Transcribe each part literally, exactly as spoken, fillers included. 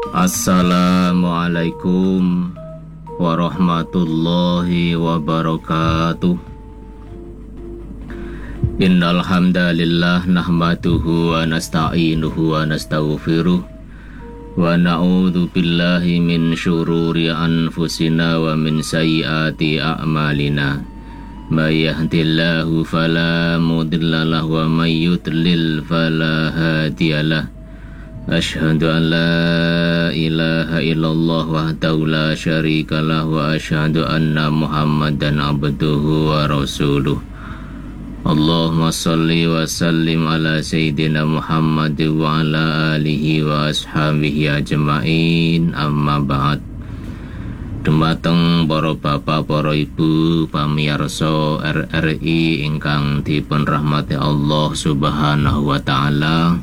Assalamualaikum warahmatullahi wabarakatuh. Innal hamdalillah nahmaduhu wa nasta'inuhu wa nastaghfiruh wa na'udzu billahi min syururi anfusina wa min sayyiati a'malina. May yahdihillahu fala mudilla lahu wa may yudlil fala hadiyalah. Asyhadu an la ilaha illallah wahdahu la syarika lah wa asyhadu anna Muhammadan abduhu wa rasuluh. Allahumma salli wa sallim ala sayyidina Muhammad wa ala alihi wa ashabihi ajma'in, amma ba'd. Dumateng para bapak, para ibu, pamirsa R R I ingkang dipun rahmati Allah Subhanahu wa taala.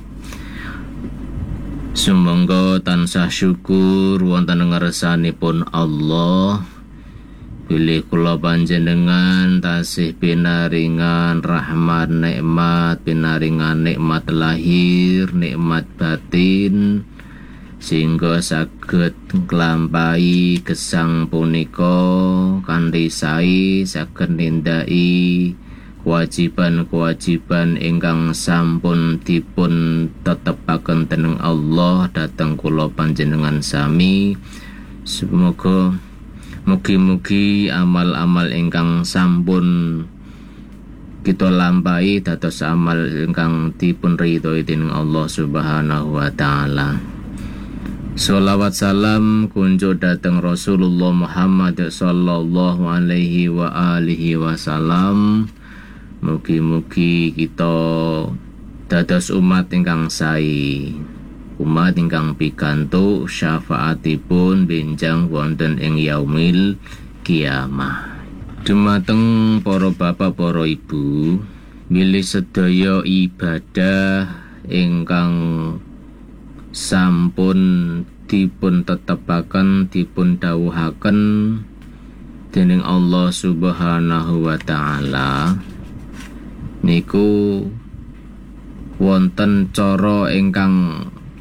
Sumangga tansah syukur wonten ngarsanipun Allah bilih kula panjenengan tasih pinaringan rahmat nikmat, pinaringan nikmat lahir, nikmat batin, sehingga saged nglampahi gesang punika kanthi sae saged nindaki kewajiban-kewajiban ingkang sampun dipun tetepaken dening Allah dhateng kula panjenengan sami. Semoga mugi-mugi amal-amal ingkang sampun kita lampahi dados amal ingkang dipun ridhoi dening Allah Subhanahu wa taala. Sholawat salam kunjuk dhateng Rasulullah Muhammad sallallahu alaihi wa alihi wasallam. Mugi-mugi kita dados umat ingkang sae, umat ingkang pikantuk syafaatipun benjang wonten ing yaumil kiamah. Dumateng para bapak, para ibu, milih sedaya ibadah ingkang sampun dipun tetepaken, dipun dawuhaken dening Allah Subhanahu wa taala niku wonten cara ingkang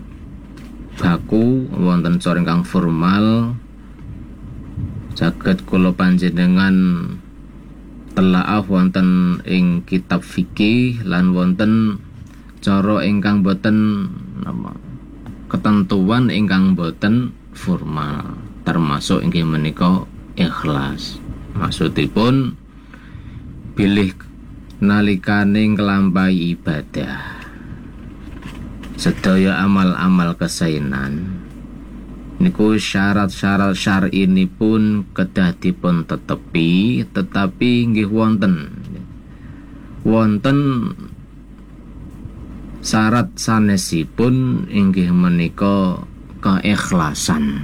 baku, wonten cara ingkang formal, saged kula panjenengan telaah wonten ing kitab fikih lan wonten cara ingkang boten ketentuan ingkang boten formal, termasuk inggih menika ikhlas. Maksudipun bilih nalikane nglampahi ibadah sedaya amal-amal kesaenan niku syarat-syarat syar'inipun kedah dipun tetepi, tetapi nggih wonten wonten syarat sanesipun inggih menika keikhlasan.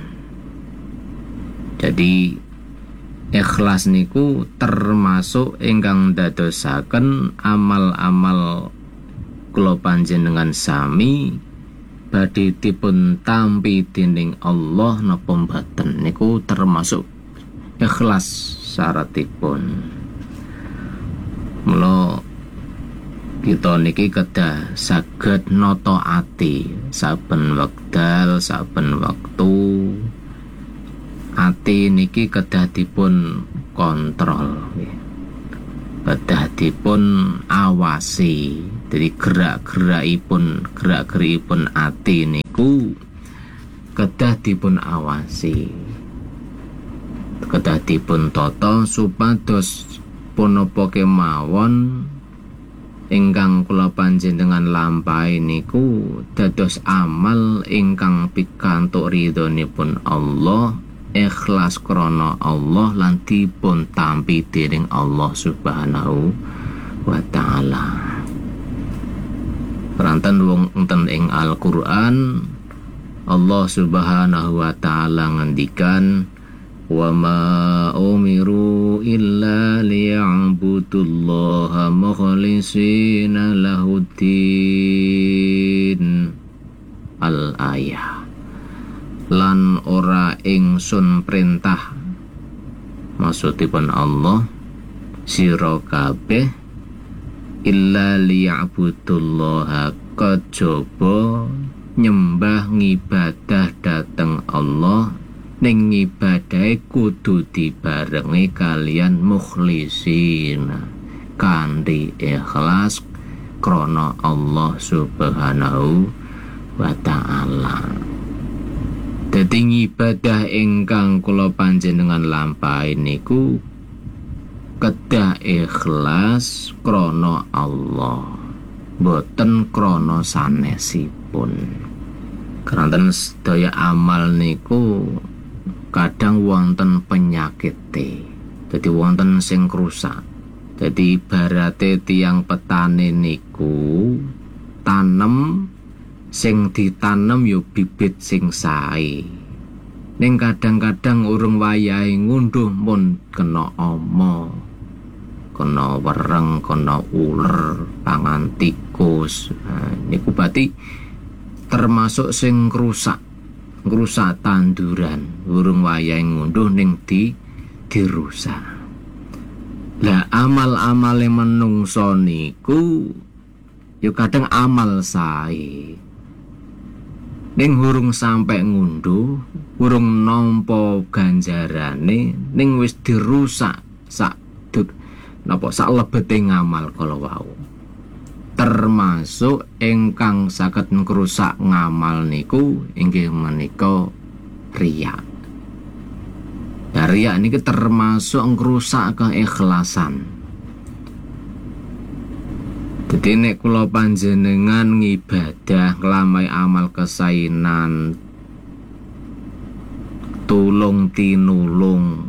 Jadi ikhlas niku termasuk ingkang dadosaken amal-amal kula panjenengan sami badhe dipun tampi dening Allah napa mboten, niku termasuk ikhlas syaratipun. Mula kita niki kedah saged nata ati saben wekdal, saben wektu. Ati niki kedah dipun kontrol, kedah dipun awasi. Jadi gerak-gerakipun, gerak-gerikipun ati niku kedah dipun awasi, kedah dipun tata supados punapa kemawon ingkang kula panjenengan lampahi niku dados amal ingkang pikantuk ridhonipun Allah, ikhlas krana Allah lan dipun tampi dening Allah Subhanahu wa taala. Ranten wonten ing Al-Qur'an Allah Subhanahu wa taala ngendikan, wa ma umiru illa liya'budullaha mukhlishina lahuddin. Al-ayah. Lan ora ingsun perintah, maksudipun Allah sira kabeh illa liya'budullaha kejaba nyembah ngibadah dateng Allah, ning ngibadahe kudu dibarengi kalian mukhlisin, kanthi ikhlas krana Allah Subhanahu wa ta'ala. Dadi ngibadah ingkang kula panjenengan lampahi niku kedah ikhlas krana Allah, boten krana sanesipun. Keranten sedaya amal niku kadang wonten penyakite, dadi wonten sing rusak. Dadi ibarate tiyang petani niku tanem, sing ditanem yo bibit sing sae, ning kadang-kadang urung wayahe ngunduh mun kena ama, kena wereng, kena uler, pangan tikus. Nah, niku berarti termasuk sing ngrusak, ngrusak tanduran, urung wayahe ngunduh ning di dirusak. Lah amal-amale menungso niku yo kadang amal sae, ning urung sampai ngunduh, urung nampa ganjarane, ning wis dirusak sak napa sak lebete ngamal kala wau. Termasuk ingkang saged ngrusak ngamal niku inggih menika riya. Nah, riya niki termasuk ngrusak keikhlasan. Dadi nek kula panjenengan ngibadah nglamai amal kesainan, tulung tinulung,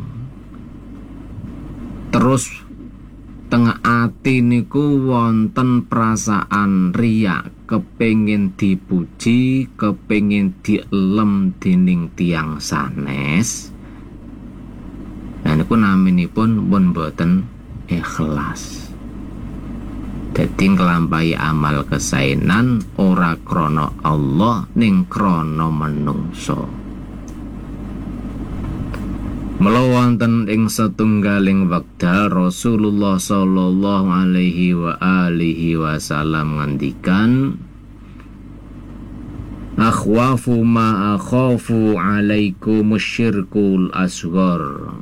terus tengah ati niku wonten perasaan riya, kepengin dipuji, kepengin dielem dening tiyang sanes, nah niku naminipun pun boten ikhlas. Dadi nglampahi amal kesainan ora krana Allah ning krana menungso. Mula wonten ing setunggaling wekdal Rasulullah sallallahu alaihi wa alihi wasallam ngendikan, akhwafu ma akhafu alaikum syirkul asghar.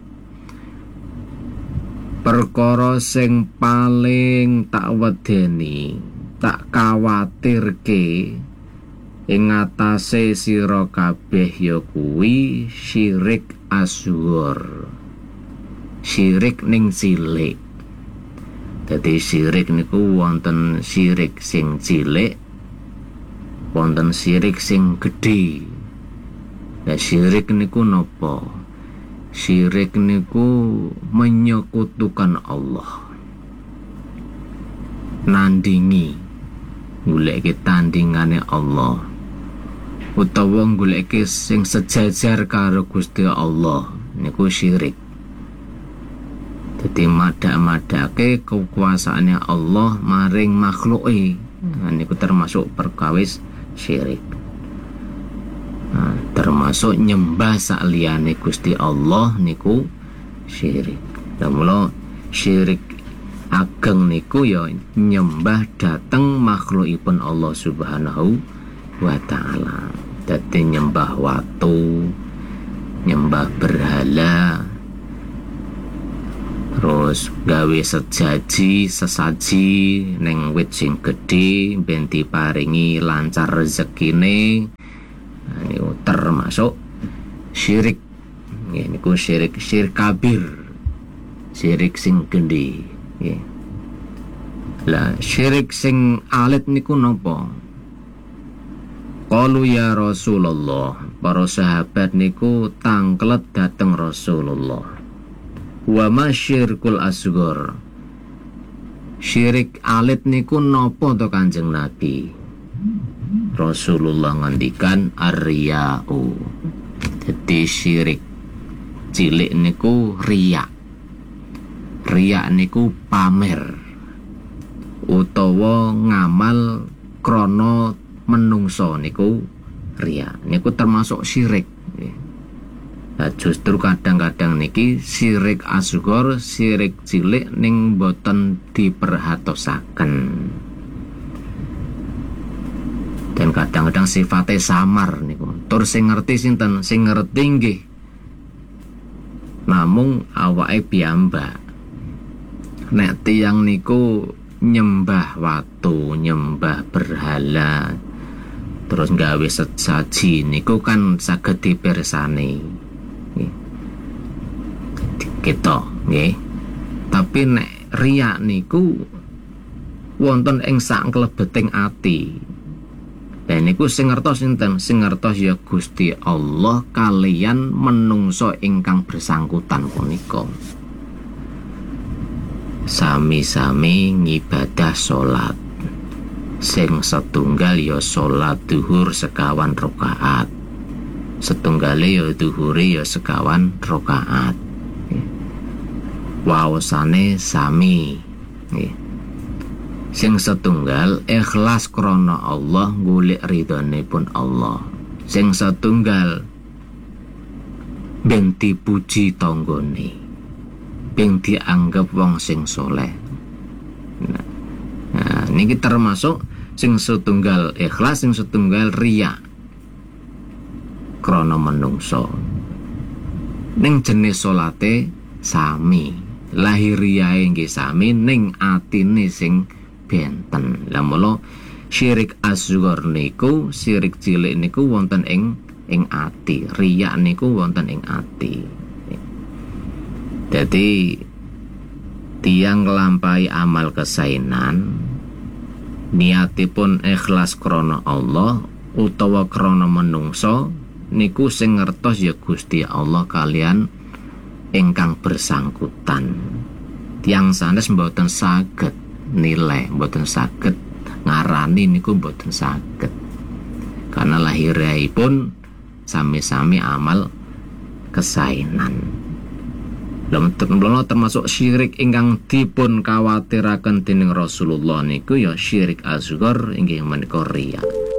Perkara sing paling tak wedeni, tak kawatirke ing atase sira kabeh ya kuwi syirik asghar. Syirik ning cilik. Dadi syirik niku wonten syirik sing cilik, wonten syirik sing gedhe. Lah syirik niku napa? Syirik niku menyekutukan Allah, nandingi, goleki tandingane Allah, utawa goleki sing sejajar karo Gusti Allah, niku syirik. Dadi madak-madake kekuasaane Allah maring makhluke, nah, niku termasuk perkawis syirik. Nah, termasuk nyembah sakliyane Gusti Allah niku syirik. Mula syirik ageng niku ya nyembah dateng makhlukipun Allah Subhanahu wa ta'ala. Dadi nyembah watu, nyembah berhala, terus gawe sejaji sesaji ning wit sing gedhe ben diparingi lancar rezekine. Nah, ini termasuk syirik. Ya, niku syirik syirik kabir, syirik sing gedhe. Ya. Lah syirik sing alit niku napa? Qalu ya Rasulullah, para sahabat niku tangklet dateng Rasulullah. Wa ma syirkul asghar. Syirik alit niku napa to Kanjeng Nabi? Rasulullah ngendikan ar-riya'u. Jadi syirik cilik niku riya. Riya niku pamer utawa ngamal krana menungso niku riya. Niku termasuk syirik. Nah, justru kadang-kadang niki syirik asghar, syirik cilik ning boten diperhatosaken. Dan kadang-kadang sifatnya samar niku. Tur sing ngerti sinten? Sing ngerti nggih namung awake piyambak. Nek tiyang niku nyembah watu, nyembah berhala, terus gawe sesaji niku kan saged dipirsani. Nggih. Gitu, nggih. Tapi nek riya niku wonten ing sak klebeting ati. Dan niku sing ngertos sinten? Sing ngertos ya Gusti Allah kalian menungso ingkang bersangkutan punika. Sami-sami ngibadah salat. Sing setunggal ya salat duhur sekawan rakaat. Setunggale ya duhure ya sekawan rakaat. Waosane sami. Nggih. Sing setunggal ikhlas krana Allah golek ridhonipun Allah. Sing setunggal ben dipuji tanggane, ben dianggep wong sing soleh. Nah, nah niki termasuk sing setunggal ikhlas, sing setunggal riya krana menungso. Ning jenis salate sami, lahiriae nggih sami, ning atine sing benten. Lah mula syirik asghar niku, syirik cilik niku wonten ing ing ati, riya niku wonten ing ati. Jadi tiyang nglampahi amal kesainan niatipun ikhlas krana Allah utawa krana menungso niku sing ngertos ya Gusti Allah kalian ingkang bersangkutan. Tiyang sanes mboten saged nilai, mboten saged ngarani niku mboten saged. Karena lahiripun sami-sami amal kesainan. Lha termasuk syirik ingkang dipun kawatiraken dening Rasulullah niku ya syirik asghar inggih menika riya.